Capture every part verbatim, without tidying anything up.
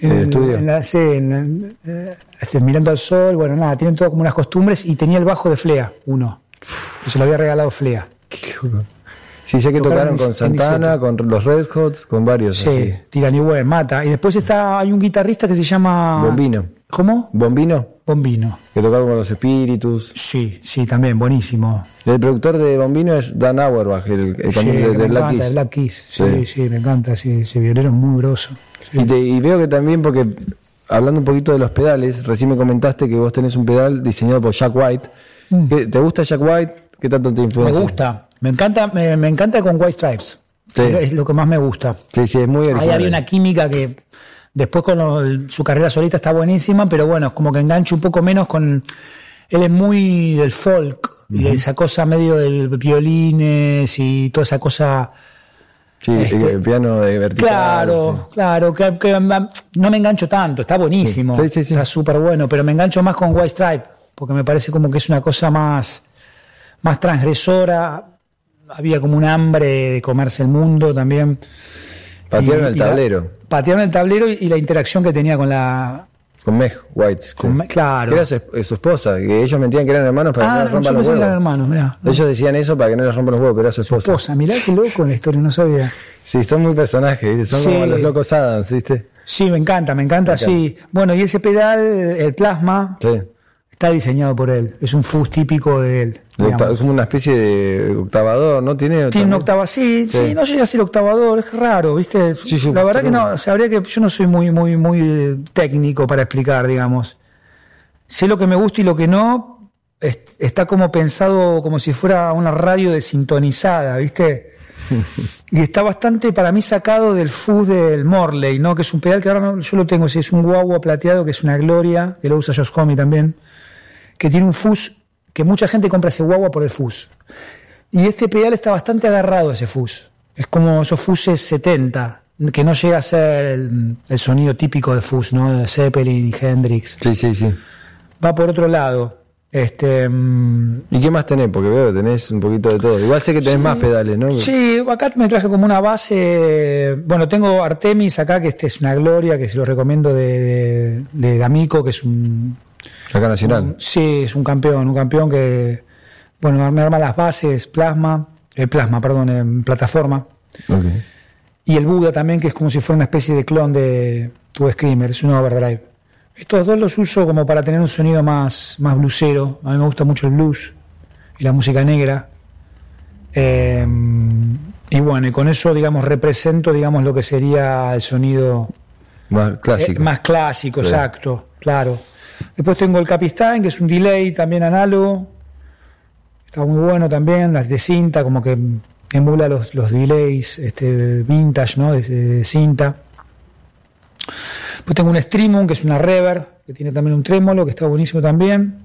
En el el estudio. En la, sí, en, eh, este, mirando al sol, bueno, nada, tienen todo como unas costumbres y tenía el bajo de Flea, uno. Que se lo había regalado Flea. Qué loco. Sí, sé que Tocaron tocaron con en- en Santana, diciembre. con los Red Hots, con varios. Sí, así. tiran igual, mata. Y después está, hay un guitarrista que se llama... Bombino. ¿Cómo? Bombino, Bombino. que tocaba con los Espíritus. Sí, sí, también, buenísimo. El productor de Bombino es Dan Auerbach, el, el Sí, cantante que de, me de Black encanta, Keys. el Black Keys. Sí, Sí. sí, me encanta, sí, ese violero es muy grosso. Sí. Y, te- y veo que también, porque hablando un poquito de los pedales, recién me comentaste que vos tenés un pedal diseñado por Jack White. Mm. ¿Qué- ¿Te gusta Jack White? ¿Qué tanto te Me influencia? gusta, me encanta, me, me encanta con White Stripes. Sí. Es lo que más me gusta. Sí, sí, es muy original. Ahí había una química que después con lo- su carrera solista está buenísima, pero bueno, es como que engancha un poco menos con... Él es muy del folk, y de esa cosa medio del violines y toda esa cosa... Sí, este- el piano de vertical. Claro, claro, que, que no me engancho tanto, está buenísimo, Sí, sí, sí. está súper bueno, pero me engancho más con White Stripe, porque me parece como que es una cosa más, más transgresora, había como un hambre de comerse el mundo también. Patearon Y- el y la- tablero. patearon el tablero y, y la interacción que tenía con la... Con Meg White. Con sí. Meg, claro. Que era su, es- su esposa, que ellos mentían que eran hermanos para Ah, que no no, les yo rompan los pensé que huevos. eran hermanos, mirá. Ellos decían eso para que no les rompan los huevos, pero era su esposa. Esposa, mirá qué loco la historia, no sabía. Sí, son muy personajes, ¿viste? Son Sí. como los locos Adams, ¿viste? Sí, me encanta, me encanta, Me sí. Bueno, y ese pedal, el plasma, Sí. está diseñado por él, es un fuzz típico de él. El octa- digamos. es como una especie de octavador, ¿no? Tiene, Tiene un también? octava, sí, sí, Sí. no llega a ser octavador, es raro, ¿viste? Sí, sí, la verdad pero- que no, o sea, habría que, yo no soy muy, muy, muy eh, técnico para explicar, digamos. Sé lo que me gusta y lo que no, es- está como pensado como si fuera una radio desintonizada, ¿viste? Y está bastante para mí sacado del fuzz del Morley, ¿no? Que es un pedal que ahora no, yo lo tengo, sí, es un guagua plateado que es una gloria, que lo usa Josh Homme también, que tiene un fuzz, que mucha gente compra ese guagua por el fuzz. Y este pedal está bastante agarrado a ese fuzz. Es como esos fuzzes setenta, que no llega a ser el, el sonido típico de fuzz, ¿no? De Zeppelin y Hendrix. Sí, sí, sí. Va por otro lado. Este, mm, ¿Y qué más tenés? Porque veo que tenés un poquito de todo. Igual sé que tenés Sí. más pedales, ¿no? sí, acá me traje como una base. Bueno, tengo Artemis acá, que este es una gloria, que se lo recomiendo de, de, de D'Amico, que es un, Acá Nacional. sí, es un campeón, un campeón que, bueno, me arma las bases, plasma, eh, plasma, perdón, en plataforma. Ok. Y el Buda también, que es como si fuera una especie de clon de Tube Screamer, es un overdrive. Estos dos los uso como para tener un sonido más, más bluesero. A mí me gusta mucho el blues y la música negra. Eh, y bueno, y con eso, digamos, represento, digamos, lo que sería el sonido Más clásico. eh, más clásico, Sí. exacto, claro. Después tengo el Capistain, que es un delay también análogo. Está muy bueno también, las de cinta, como que emula los, los delays este, vintage, ¿no? De, de cinta. Después tengo un Streamon, que es una reverb, que tiene también un trémolo, que está buenísimo también.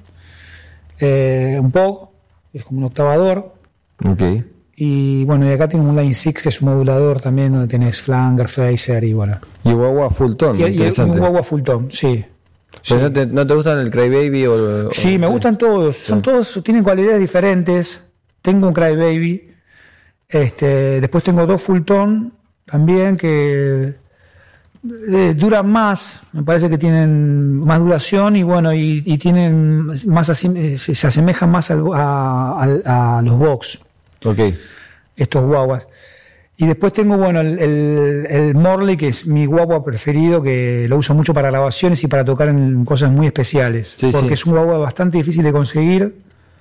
Eh, un P O G, que es como un octavador. Ok. Y bueno, y acá tiene un Line seis, que es un modulador también, donde tenés flanger, phaser y bueno. Y guagua full tone, Y, y- y interesante. un guagua full tone, sí. Pero Sí. no, te, ¿no te gustan el Crybaby o, o- Sí, me gustan todos. Son todos, tienen cualidades diferentes. Tengo un Crybaby. Este, después tengo dos full tone también que eh, duran más. Me parece que tienen más duración y bueno, y, y tienen más asim- eh, se, se asemejan más al- a, a- a los Vox, Ok. estos guaguas. Y después tengo, bueno, el, el, el Morley, que es mi guagua preferido, que lo uso mucho para grabaciones y para tocar en cosas muy especiales. Sí, porque sí. es un guagua bastante difícil de conseguir.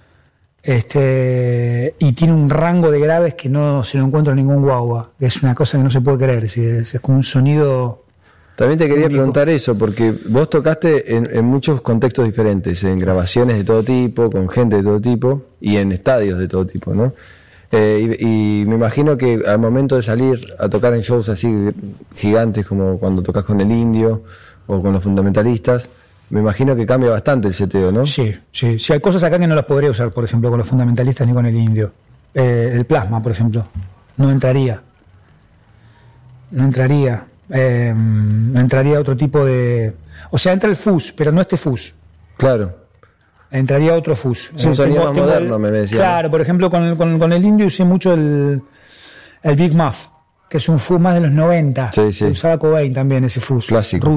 Este, y tiene un rango de graves que no se lo encuentro en ningún guagua. Es una cosa que no se puede creer. Es, es, es como un sonido. También te quería Único. preguntar eso, porque vos tocaste en, en muchos contextos diferentes, en grabaciones de todo tipo, con gente de todo tipo, y en estadios de todo tipo, ¿no? Eh, y, y me imagino que al momento de salir a tocar en shows así gigantes como cuando tocas con el Indio o con los Fundamentalistas, me imagino que cambia bastante el seteo, ¿no? Sí, sí. Sí, hay cosas acá que no las podría usar, por ejemplo, con los fundamentalistas ni con el indio. Eh, el plasma, por ejemplo. No entraría. No entraría. Eh, no entraría otro tipo de. O sea, entra el fuzz, pero no este fuzz. Claro. Entraría otro fuzz. Es un Eh, sonido más moderno, el- me decía, Claro, por ejemplo, con el, con, con el indio usé mucho el, el Big Muff, que es un fuzz más de los noventa. Sí, sí. Que usaba Cobain también, ese fuzz. Clásico.